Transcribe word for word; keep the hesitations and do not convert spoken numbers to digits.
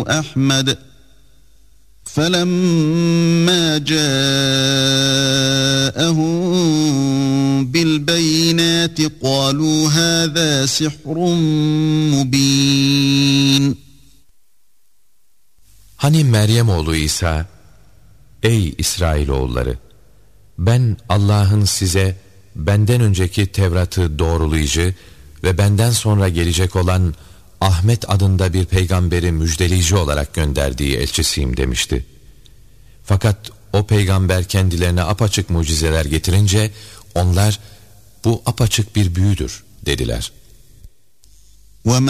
أحمد فلما جاءهم بالبينات قالوا هذا سحر مبين. Hani Meryem oğlu İsa, ey İsrailoğulları, ben Allah'ın size benden önceki Tevrat'ı doğrulayıcı ve benden sonra gelecek olan Ahmet adında bir peygamberi müjdeleyici olarak gönderdiği elçisiyim demişti. Fakat o peygamber kendilerine apaçık mucizeler getirince onlar bu apaçık bir büyüdür dediler.